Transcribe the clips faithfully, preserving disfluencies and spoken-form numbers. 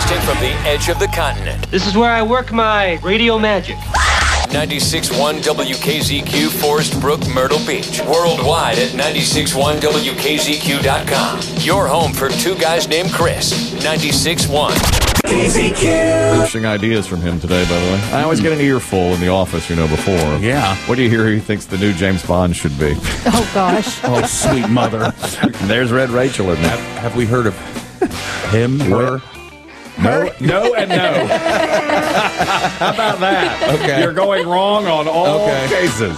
Broadcasting from the edge of the continent. This is where I work my radio magic. ninety-six point one W K Z Q, Forest Brook, Myrtle Beach. Worldwide at ninety-six point one W K Z Q dot com. Your home for two guys named Chris. ninety-six point one K Z Q. Interesting ideas from him today, by the way. I always get an earful in the office, you know, before. Yeah. What do you hear he thinks the new James Bond should be? Oh, gosh. Oh, sweet mother. There's Red Rachel in there. Have, have we heard of him, her? No, no, and no. How about that? Okay. You're going wrong on all Okay. cases.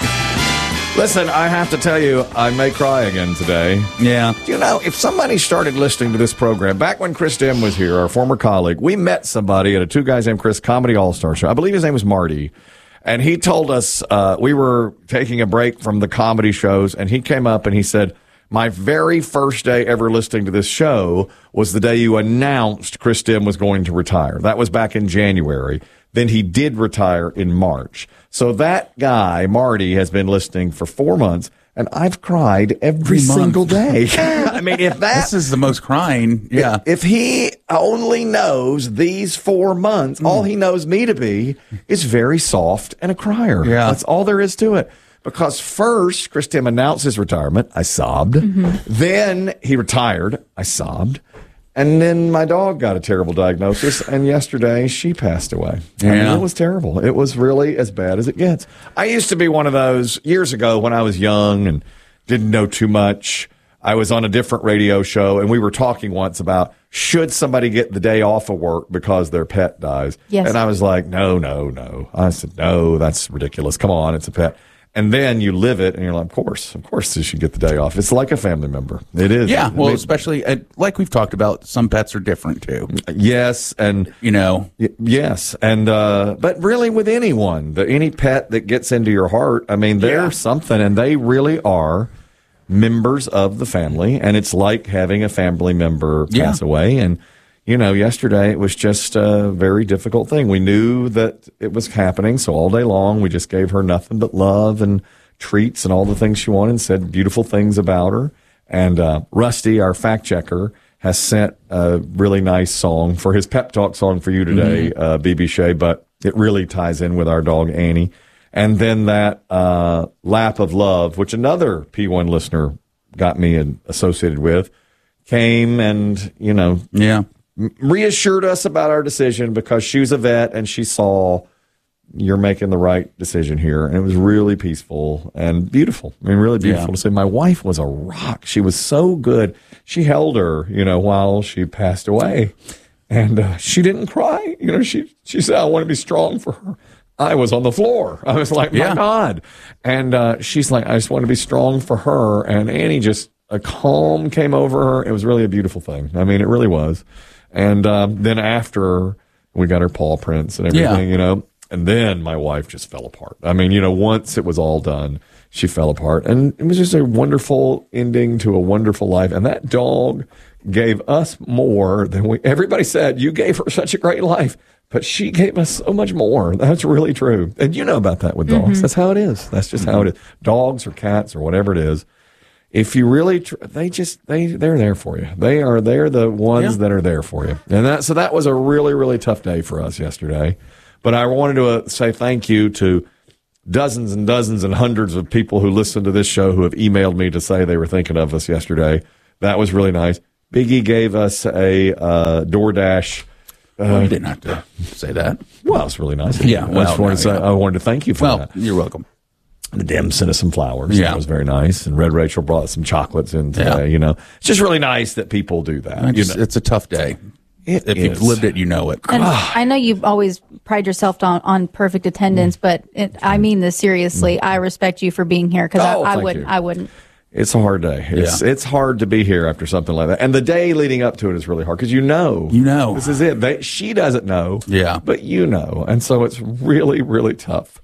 Listen, I have to tell you, I may cry again today. Yeah. You know, if somebody started listening to this program, back when Chris Dim was here, our former colleague, we met somebody at a Two Guys Named Chris Comedy All-Star show. I believe his name was Marty. And he told us, uh, we were taking a break from the comedy shows, and he came up and he said, my very first day ever listening to this show was the day you announced Chris Dim was going to retire. That was back in January. Then he did retire in March. So that guy, Marty, has been listening for four months, and I've cried every Every month. single day. I mean, if that... This is the most crying. Yeah. If he only knows these four months, mm. all he knows me to be is very soft and a crier. Yeah. That's all there is to it. Because first, Chris Tim announced his retirement. I sobbed. Mm-hmm. Then he retired. I sobbed. And then my dog got a terrible diagnosis. And yesterday, she passed away. Yeah. I mean, it was terrible. It was really as bad as it gets. I used to be one of those years ago when I was young and didn't know too much. I was on a different radio show, and we were talking once about should somebody get the day off of work because their pet dies. Yes. And I was like, no, no, no. I said, no, that's ridiculous. Come on, it's a pet. And then you live it, and you're like, of course, of course you should get the day off. It's like a family member. It is. Yeah, well, I mean, especially, uh, like we've talked about, some pets are different, too. Yes, and... You know. Y- yes, and, uh, but really with anyone, the, any pet that gets into your heart, I mean, they're Yeah. something, and they really are members of the family, and it's like having a family member pass Yeah. away, and... You know, yesterday it was just a very difficult thing. We knew that it was happening, so all day long we just gave her nothing but love and treats and all the things she wanted and said beautiful things about her. And uh, Rusty, our fact checker, has sent a really nice song for his pep talk song for you today, mm-hmm. uh, B B Shea, but it really ties in with our dog Annie. And then that uh, Lap of Love, which another P one listener got me in, associated with, came and, you know... Yeah. reassured us about our decision because she's a vet and she saw you're making the right decision here. And it was really peaceful and beautiful. I mean, really beautiful Yeah. to say. My wife was a rock. She was so good. She held her, you know, while she passed away. And uh, she didn't cry. You know, she, she said, I want to be strong for her. I was on the floor. I was like, my Yeah. God. And uh, she's like, I just want to be strong for her. And Annie just, a calm came over her. It was really a beautiful thing. I mean, it really was. And um, then after we got her paw prints and everything, Yeah. you know, and then my wife just fell apart. I mean, you know, once it was all done, she fell apart. And it was just a wonderful ending to a wonderful life. And that dog gave us more than we, everybody said, you gave her such a great life, but she gave us so much more. That's really true. And you know about that with dogs. Mm-hmm. That's how it is. That's just mm-hmm. how it is. Dogs or cats or whatever it is. If you really, tr- they just, they, they're there for you. They are, they're the ones yeah. that are there for you. And that, so that was a really, really tough day for us yesterday. But I wanted to uh, say thank you to dozens and dozens and hundreds of people who listen to this show who have emailed me to say they were thinking of us yesterday. That was really nice. Biggie gave us a uh, DoorDash. Uh, well, you didn't have to say that. Well, it's really nice. Yeah. Well, I, just wanted no, to say, yeah. I wanted to thank you for well, that. You're welcome. The Dim sent us some flowers. Yeah. That was very nice. And Red Rachel brought some chocolates in today. Yeah. You know, it's just really nice that people do that. Just, you know? It's a tough day. It if is. you've lived it, you know it. And I know you always pride yourself on, on perfect attendance, but it, I mean this seriously. I respect you for being here because Oh, I, I thank wouldn't. you. I wouldn't. It's a hard day. It's Yeah. it's hard to be here after something like that. And the day leading up to it is really hard because you know. You know. This is it. They, she doesn't know. Yeah. But you know. And so it's really, really tough.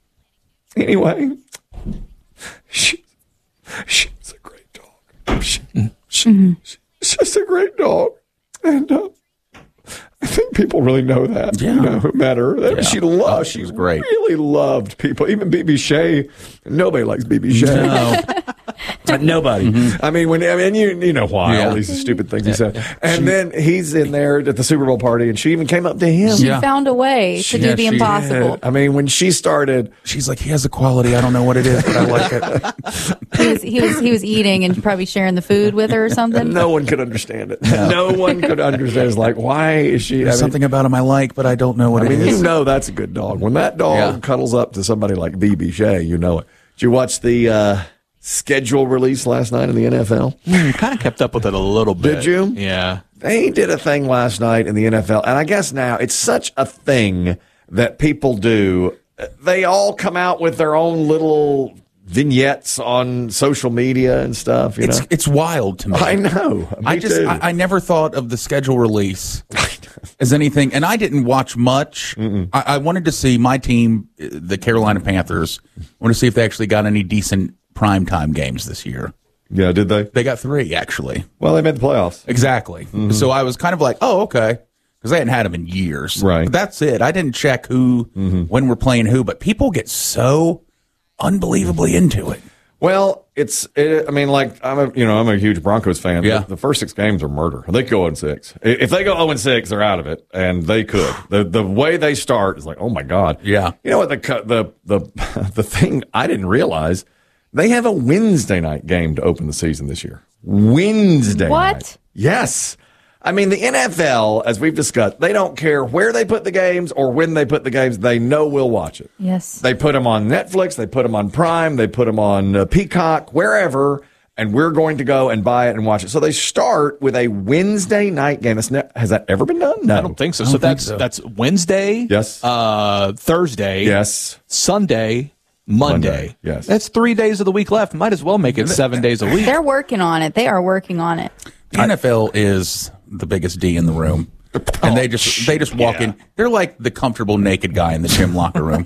Anyway, she, she's a great dog. She, she, mm-hmm. She's just a great dog. And uh, I think people really know that. Yeah. You know, who met her. Yeah. She loved. Oh, she was great. Really loved people. Even B B Shea. Nobody likes B B Shea. No. Nobody. Mm-hmm. I mean, when I mean, you you know why Yeah. all these stupid things he said. And then he's in there at the Super Bowl party, and she even came up to him. She Yeah. found a way to Yeah, do the she impossible. I mean, when she started, She's like, he has a quality. I don't know what it is, but I like it. He was he was he was eating and probably sharing the food with her or something. no one could understand it. No one could understand. It's like, why is she? There's I mean, something about him I like, but I don't know what I it mean, is. you know that's a good dog. When that dog Yeah. cuddles up to somebody like B B Shea, you know it. Did you watch the uh, schedule release last night in the N F L? Kind of kept up with it a little bit. Did you? Yeah. They did a thing last night in the N F L, and I guess now it's such a thing that people do. They all come out with their own little vignettes on social media and stuff. You It's know, it's wild to me. I know. Me I just too. I, I never thought of the schedule release as anything, and I didn't watch much. I, I wanted to see my team, uh, the Carolina Panthers. I want to see if they actually got any decent primetime games this year. yeah, did they? They got three actually. Well, they made the playoffs. Exactly. So I was kind of like, oh, okay. Because they hadn't had them in years. Right. But that's it. I didn't check who, when we're playing who, but people get so unbelievably into it. Well, it's. It, I mean, like I'm a. You know, I'm a huge Broncos fan. Yeah. The, the first six games are murder. They could go oh and six. If they go oh and six, they're out of it, and they could. the The way they start is like, oh my god. Yeah. You know what? The cu- the the the thing I didn't realize, they have a Wednesday night game to open the season this year. Wednesday. What? night. Yes. I mean, the N F L, as we've discussed, they don't care where they put the games or when they put the games. They know we'll watch it. Yes. They put them on Netflix. They put them on Prime. They put them on uh, Peacock, wherever, and we're going to go and buy it and watch it. So they start with a Wednesday night game. That's ne- has that ever been done? No. I don't think so. I don't so think that's so. that's Wednesday. Yes. Uh, Thursday. Yes. Sunday. Monday. Monday, yes. That's three days of the week left. Might as well make it seven days a week. They're working on it. They are working on it. The N F L is the biggest D in the room. And they just they just walk in. They're like the comfortable naked guy in the gym locker room.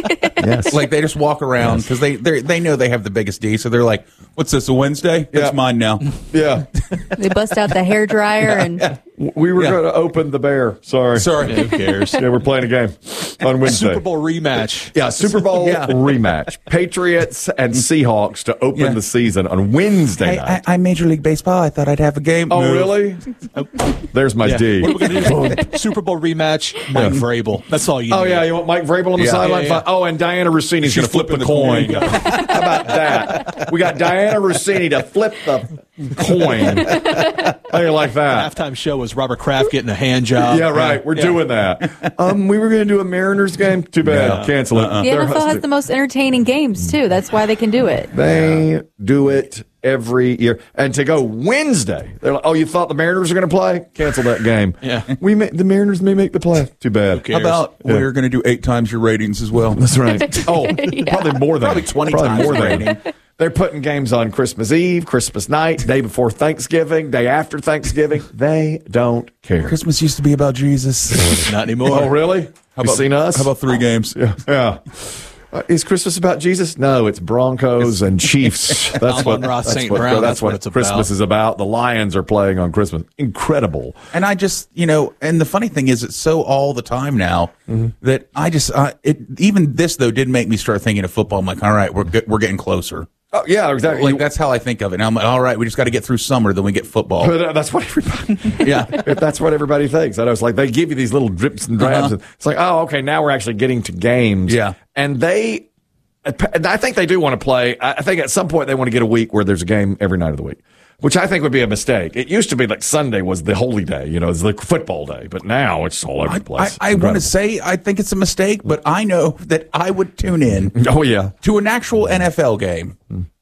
Yes. Like they just walk around because they they they know they have the biggest D. So they're like, "What's this? A Wednesday? That's Yeah. mine now." Yeah. They bust out the hair dryer and We were Yeah. going to open the bear. Sorry. Sorry. Who cares? Yeah, we're playing a game on Wednesday. Super Bowl rematch. Yeah, Super Bowl Yeah. rematch. Patriots and Seahawks to open Yeah. the season on Wednesday Hey, night. I, I'm Major League Baseball. I thought I'd have a game. oh, Move. really? There's my Yeah. D. What are we going to do? Super Bowl rematch. Mike Vrabel. That's all you Oh need. yeah, you want Mike Vrabel on the Yeah. sideline? Yeah, yeah. Fine. Oh, and Diana Rossini's going to flip flipping the the coin. coin. How about that? We got Diana Rossini to flip the coin. How do you like that? Halftime show was Robert Kraft getting a hand job. Yeah, right. We're Yeah. doing that. Um, we were going to do a Mariners game. Too bad. Yeah. Cancel it. the They're N F L has hosting- the most entertaining games too. That's why they can do it. They do it every year. And to go Wednesday, they're like, oh, you thought the Mariners were going to play? Cancel that game. Yeah. We may, the Mariners may make the play. Too bad. cares? How about Yeah. we're going to do eight times your ratings as well? That's right. Oh, probably more than Probably twenty probably times more than. rating. They're putting games on Christmas Eve, Christmas night, day before Thanksgiving, day after Thanksgiving. They don't care. Christmas used to be about Jesus. Not anymore. Oh, really? How you about, seen us? How about three games? Yeah. yeah. Uh, is Christmas about Jesus? No, it's Broncos and Chiefs. That's what. Amon-Ra That's Saint what, Brown, that's that's what what it's Christmas about. is about. The Lions are playing on Christmas. Incredible. And I just, you know, and the funny thing is, it's so all the time now that I just, uh, it even this though did make me start thinking of football. I'm like, all right, we're get, we're getting closer. Oh, yeah, exactly. Like that's how I think of it. And I'm like, all right, we just got to get through summer, then we get football. But, uh, that's what everybody. Yeah. If that's what everybody thinks. I know it's like they give you these little drips and drabs. Uh-huh. And it's like, oh, okay, now we're actually getting to games. Yeah. And they, and I think they do want to play. I I think at some point they want to get a week where there's a game every night of the week, which I think would be a mistake. It used to be like Sunday was the holy day, you know, it's the football day, but now it's all over I, the place. I, I want to say I think it's a mistake, but I know that I would tune in Oh, yeah. to an actual N F L game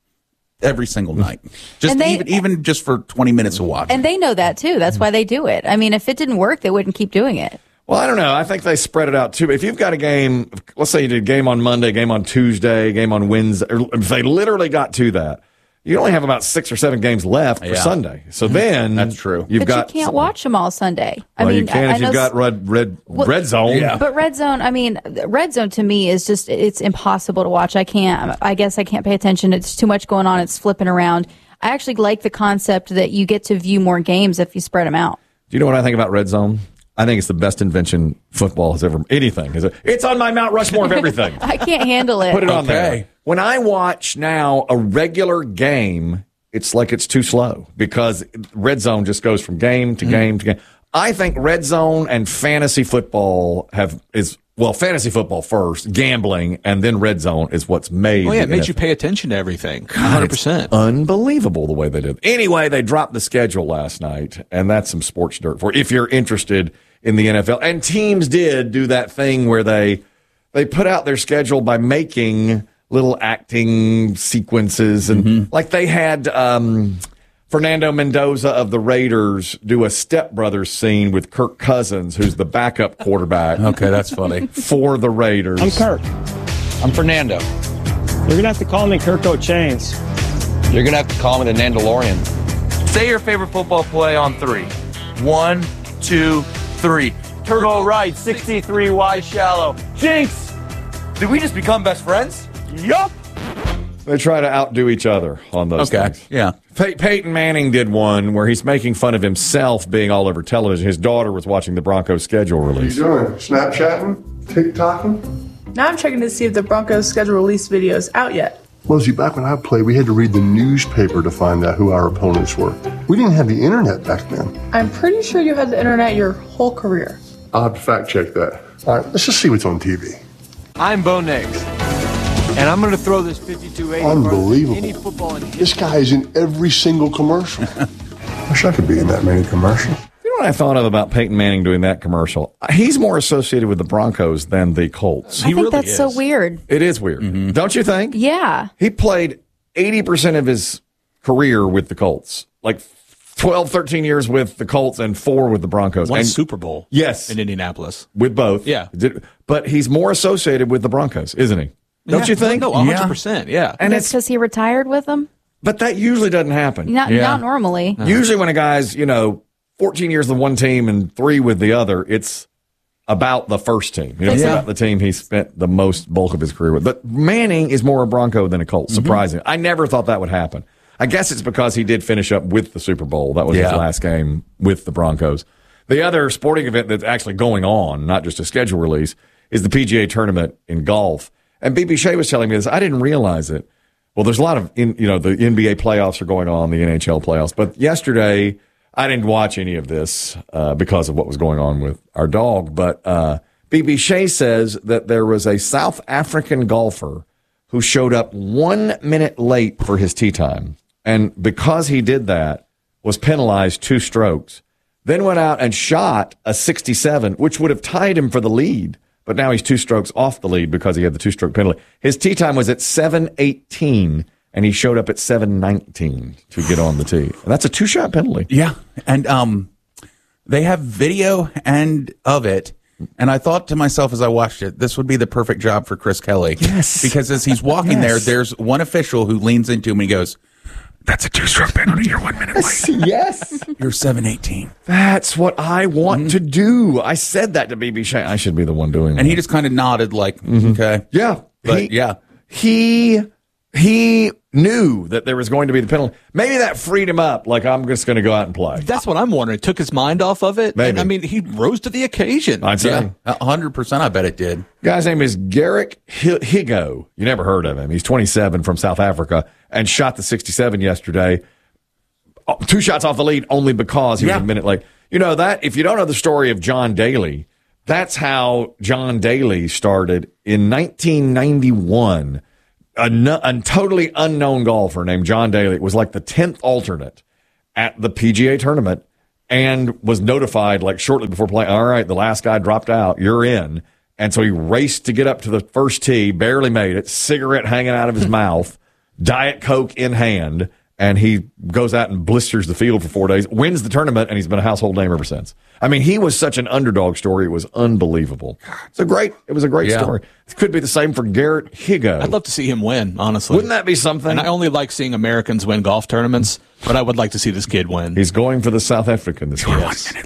every single night, just And they- even even just for twenty minutes of watch. And they know that too. That's why they do it. I mean, if it didn't work, they wouldn't keep doing it. Well, I don't know. I think they spread it out too. If you've got a game, let's say you did a game on Monday, game on Tuesday, game on Wednesday, or if they literally got to that, you only have about six or seven games left for Yeah. Sunday. So then That's true. You've But got you can't watch them all Sunday. I Well, mean, you can I, if I you've know got red red Well, red zone. Yeah. But Red Zone, I mean, Red Zone to me is just, it's impossible to watch. I can't, I guess I can't pay attention. It's too much going on. It's flipping around. I actually like the concept that you get to view more games if you spread them out. Do you know what I think about red zone? I think it's the best invention football has ever anything. Is it? It's on my Mount Rushmore of everything. I can't handle it. Put it on Okay. there. When I watch now a regular game it's like it's too slow because red zone just goes from game to game to game. I think red zone and fantasy football have is well, fantasy football first, gambling, and then red zone is what's made. Oh yeah, it the made N F L. you pay attention to everything. God, one hundred it's percent. Unbelievable the way they did. Anyway, they dropped the schedule last night, and that's some sports dirt for if you're interested in the N F L. And teams did do that thing where they they put out their schedule by making little acting sequences, and mm-hmm. like they had um, Fernando Mendoza of the Raiders do a Step Brothers scene with Kirk Cousins, who's the backup quarterback. Okay, that's funny. For the Raiders. I'm Kirk. I'm Fernando. You're going to have to call me Kirk O'Chains. You're going to have to call me the Nandalorian. Say your favorite football play on three. One, two, three. Turbo right, sixty-three wide shallow. Jinx! Did we just become best friends? Yup! They try to outdo each other on those okay. things. Yeah. Pey- Peyton Manning did one where he's making fun of himself being all over television. His daughter was watching the Broncos schedule release. What are you doing? Snapchatting? TikToking? Now I'm checking to see if the Broncos schedule release video is out yet. Well, see, back when I played, we had to read the newspaper to find out who our opponents were. We didn't have the internet back then. I'm pretty sure you had the internet your whole career. I'll have to fact check that. All right, let's just see what's on T V. I'm Bo Nix, and I'm going to throw this fifty-two eighty. Unbelievable. Any football in This guy is in every single commercial. Wish I could be in that many commercials. You know what I thought of about Peyton Manning doing that commercial? He's more associated with the Broncos than the Colts. I He think really that's is. so weird. It is weird. Mm-hmm. Don't you think? Yeah. He played eighty percent of his career with the Colts. Like twelve, thirteen years with the Colts and four with the Broncos. One and, Super Bowl. Yes. In Indianapolis. With both. Yeah. Did, but he's more associated with the Broncos, isn't he? Don't Yeah. you think? No, one hundred percent. Yeah. And That's it's because he retired with them? But that usually doesn't happen. Not, not normally. Usually when a guy's, you know, fourteen years with one team and three with the other, it's about the first team. You know, it's Yeah. about the team he spent the most bulk of his career with. But Manning is more a Bronco than a Colt, surprising. I never thought that would happen. I guess it's because he did finish up with the Super Bowl. That was Yeah. his last game with the Broncos. The other sporting event that's actually going on, not just a schedule release, is the P G A tournament in golf. And B B Shea was telling me this. I didn't realize it. Well, there's a lot of, in, you know, the N B A playoffs are going on, the N H L playoffs. But yesterday, I didn't watch any of this uh, because of what was going on with our dog. But uh, B B Shea says that there was a South African golfer who showed up one minute late for his tee time. And because he did that, was penalized two strokes. Then went out and shot a sixty-seven, which would have tied him for the lead. But now he's two strokes off the lead because he had the two-stroke penalty. His tee time was at seven eighteen, and he showed up at seven nineteen to get on the tee. And that's a two-shot penalty. Yeah, and um, they have video and of it. And I thought to myself as I watched it, this would be the perfect job for Chris Kelly. Yes. Because as he's walking Yes. there, there's one official who leans into him and he goes, "That's a two-stroke penalty. You're one minute late. Yes. You're seven eighteen." That's what I want to do. I said that to B B Shea. I should be the one doing it. And he just kind of nodded like, okay. Yeah. But he, yeah. He he knew that there was going to be the penalty. Maybe that freed him up. Like, I'm just going to go out and play. That's what I'm wondering. It took his mind off of it. Maybe. And, I mean, he rose to the occasion. I'd say. Yeah, one hundred percent I bet it did. Guy's name is Garrick Hi- Higo. You never heard of him. He's twenty-seven from South Africa and shot the sixty-seven yesterday. Oh, two shots off the lead only because he Yeah. was a minute late. You know that, if you don't know the story of John Daly, that's how John Daly started in nineteen ninety-one. A, no, a totally unknown golfer named John Daly was like the tenth alternate at the P G A tournament and was notified like shortly before playing, all right, the last guy dropped out, you're in. And so he raced to get up to the first tee, barely made it, cigarette hanging out of his mouth, Diet Coke in hand, and he goes out and blisters the field for four days, wins the tournament, and he's been a household name ever since. I mean, he was such an underdog story. It was unbelievable. It's a great, it was a great Yeah. story. It could be the same for Garrett Higo. I'd love to see him win, honestly. Wouldn't that be something? And I only like seeing Americans win golf tournaments, but I would like to see this kid win. He's going for the South African this year. Yes. One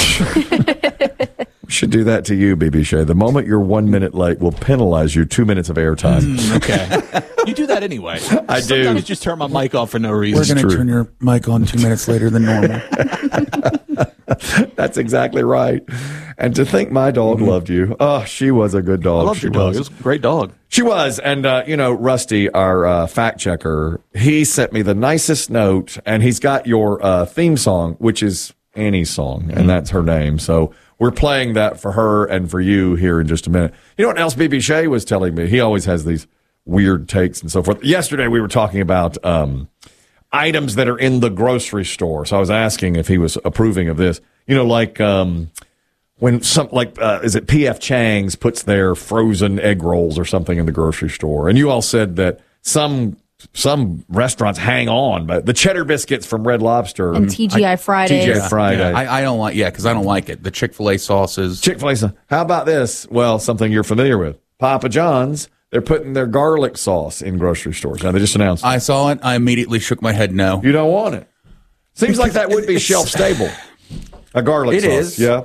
minute late. We should do that to you, B B Shea. The moment you're one minute late, we'll penalize you two minutes of airtime. Mm, okay. You do that anyway. I do. Sometimes just turn my mic off for no reason. We're going to true. turn your mic on two minutes later than normal. That's exactly right. And to think my dog mm-hmm. loved you. Oh, she was a good dog. I loved she your dog. was. It was a great dog. She was. And, uh, you know, Rusty, our uh, fact checker, he sent me the nicest note, and he's got your uh, theme song, which is Annie's song, mm-hmm. and that's her name. So we're playing that for her and for you here in just a minute. You know what else B B Shea was telling me? He always has these weird takes and so forth. Yesterday we were talking about um, items that are in the grocery store. So I was asking if he was approving of this. You know, like... Um, When some like uh, is it P F Chang's puts their frozen egg rolls or something in the grocery store, and you all said that some some restaurants hang on, but the cheddar biscuits from Red Lobster and T G I Fridays. T G I Friday. Yeah, I, I don't like yeah because I don't like it. The Chick-fil-A sauces. Chick-fil-A. How about this? Well, something you're familiar with. Papa John's. They're putting their garlic sauce in grocery stores. Now they just announced it. I saw it. I immediately shook my head. No, you don't want it. Seems like that would be shelf stable. A garlic it sauce. It is. Yeah.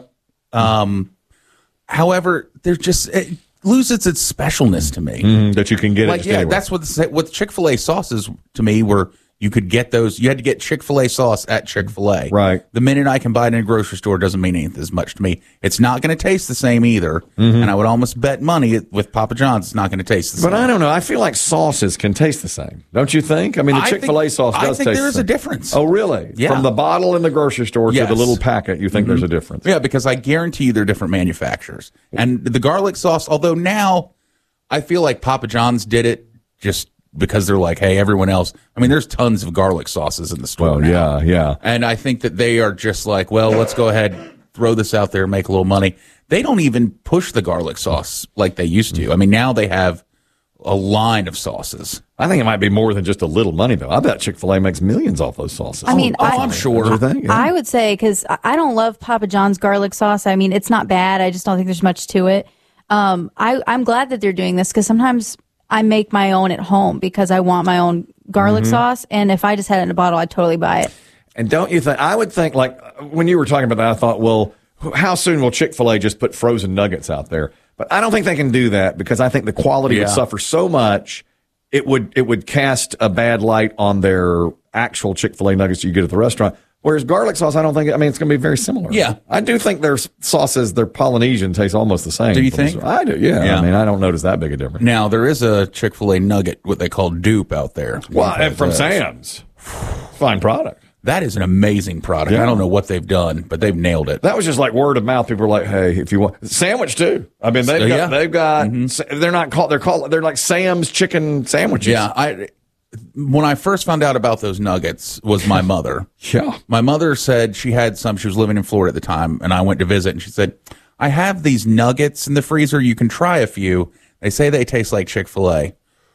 Um, however, there's just it loses its specialness to me. Mm, that you can get like it yeah, anywhere. That's what the, what Chick-fil-A sauces to me were. You could get those. You had to get Chick-fil-A sauce at Chick-fil-A. Right. The minute I can buy it in a grocery store doesn't mean anything as much to me. It's not going to taste the same either. Mm-hmm. And I would almost bet money with Papa John's it's not going to taste the but same. But I don't know. I feel like sauces can taste the same. Don't you think? I mean, the I Chick-fil-A think, sauce does I taste think there the is same. a difference. Oh, really? Yeah. From the bottle in the grocery store yes. to the little packet, you think mm-hmm. there's a difference? Yeah, because I guarantee you they're different manufacturers. And the garlic sauce, although now I feel like Papa John's did it just because they're like, hey, everyone else. I mean, there's tons of garlic sauces in the store. Well, now. yeah, yeah. And I think that they are just like, well, let's go ahead, throw this out there, make a little money. They don't even push the garlic sauce like they used to. I mean, now they have a line of sauces. I think it might be more than just a little money, though. I bet Chick-fil-A makes millions off those sauces. I mean, oh, I, I'm sure. Yeah. I would say, because I don't love Papa John's garlic sauce. I mean, it's not bad. I just don't think there's much to it. Um, I, I'm glad that they're doing this because sometimes I make my own at home because I want my own garlic mm-hmm. sauce. And if I just had it in a bottle, I'd totally buy it. And don't you think, I would think, like, when you were talking about that, I thought, well, how soon will Chick-fil-A just put frozen nuggets out there? But I don't think they can do that because I think the quality yeah. would suffer so much, it would it would cast a bad light on their actual Chick-fil-A nuggets you get at the restaurant. Whereas garlic sauce, I don't think, I mean, it's going to be very similar. Yeah. I do think their sauces, their Polynesian, taste almost the same. Do you think? I do, yeah. yeah. I mean, I don't notice that big a difference. Now, there is a Chick-fil-A nugget, what they call dupe out there. Well, and from Sam's. Fine product. That is an amazing product. Yeah. I don't know what they've done, but they've nailed it. That was just like word of mouth. People were like, "Hey, if you want sandwich too." I mean, they've So, got, yeah. they've got. Mm-hmm. They're not called. They're called. They're like Sam's chicken sandwiches. Yeah, I. When I first found out about those nuggets was my mother. Yeah. My mother said she had some. She was living in Florida at the time, and I went to visit, and she said, "I have these nuggets in the freezer. You can try a few. They say they taste like Chick-fil-A."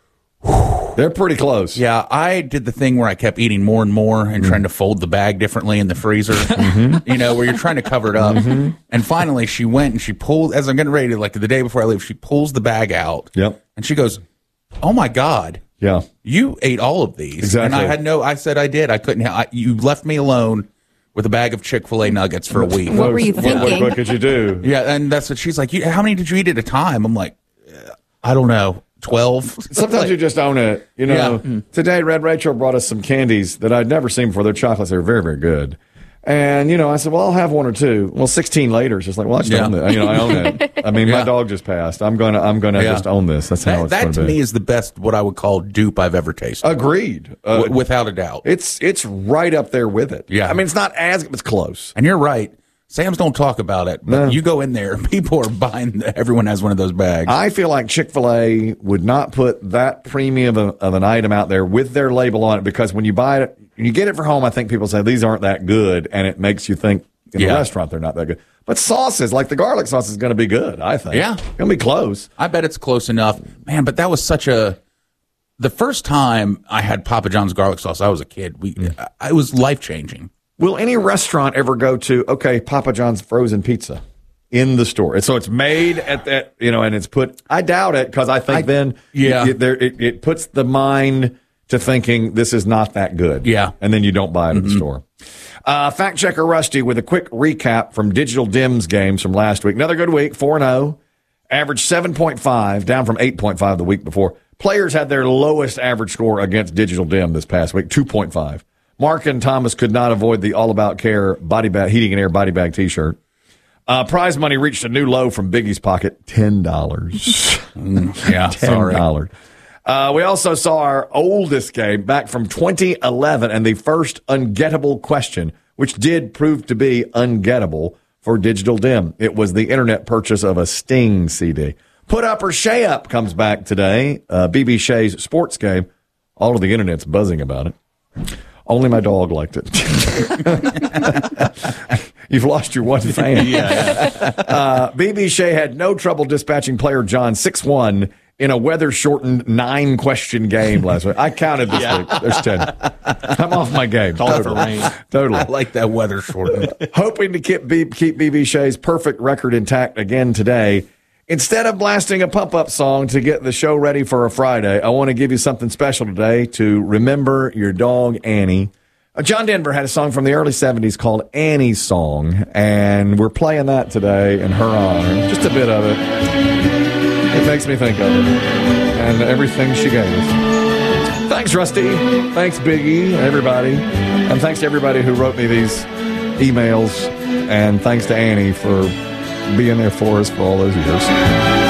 They're pretty close. Yeah, I did the thing where I kept eating more and more and mm. trying to fold the bag differently in the freezer, mm-hmm. you know, where you're trying to cover it up. Mm-hmm. And finally, she went and she pulled, as I'm getting ready to, like the day before I leave, she pulls the bag out. Yep. And she goes, "Oh my God. Yeah. You ate all of these." Exactly. And I had no, I said I did. I couldn't, I, you left me alone with a bag of Chick-fil-A nuggets for a week. What, what were you thinking? What, what could you do? Yeah, and that's what she's like, you, how many did you eat at a time? I'm like, I don't know. twelve Sometimes like, you just own it. You know, yeah. Today, Red Rachel brought us some candies that I'd never seen before. They're chocolates. They're very, very good. And, you know, I said, well, I'll have one or two. Well, sixteen later, it's just like, well, I just Yeah. own it. You know, I own it. I mean, Yeah. my dog just passed. I'm going to, I'm going to Yeah. just own this. That's how That, it's that going to to be. me is the best, what I would call dupe I've ever tasted. Agreed. Uh, w- without a doubt. It's, it's right up there with it. Yeah. I mean, it's not as, it's close. And you're right. Sam's don't talk about it, but No. you go in there, people are buying, everyone has one of those bags. I feel like Chick-fil-A would not put that premium of, of an item out there with their label on it because when you buy it, when you get it for home, I think people say these aren't that good, and it makes you think in Yeah. the restaurant they're not that good. But sauces, like the garlic sauce, is going to be good, I think. Yeah. It's going to be close. I bet it's close enough. Man, but that was such a... The first time I had Papa John's garlic sauce, I was a kid. We, Mm. I, it was life-changing. Will any restaurant ever go to, okay, Papa John's frozen pizza in the store? And so it's made at that, you know, and it's put, I doubt it because I think I- then yeah. it, there, it, it puts the mind to thinking this is not that good. Yeah. And then you don't buy it at the store. Uh, fact checker Rusty with a quick recap from Digital Dim's games from last week. Another good week, four and oh. Average seven point five, down from eight point five the week before. Players had their lowest average score against Digital Dim this past week, two point five. Mark and Thomas could not avoid the All About Care body bag, heating and air body bag T-shirt. Uh, prize money reached a new low from Biggie's pocket, ten dollars. Mm, yeah, ten dollars. sorry. Uh, we also saw our oldest game back from twenty eleven and the first ungettable question, which did prove to be ungettable for Digital Dim. It was the internet purchase of a Sting C D. Put Up or Shay Up comes back today. Uh, B B Shay's sports game. All of the internet's buzzing about it. Only my dog liked it. You've lost your one fan. yeah, yeah. Uh, B B Shay had no trouble dispatching player John six one in a weather-shortened nine-question game last week. I counted this Yeah. week. There's ten. I'm off my game. Totally. Totally. I like that weather shortened. Hoping to keep B- keep B B Shay's perfect record intact again today. Instead of blasting a pump-up song to get the show ready for a Friday, I want to give you something special today to remember your dog, Annie. Uh, John Denver had a song from the early seventies called Annie's Song, and we're playing that today in her honor. Just a bit of it. It makes me think of it and everything she gave us. Thanks, Rusty. Thanks, Biggie, everybody. And thanks to everybody who wrote me these emails. And thanks to Annie for being there for us for all those years.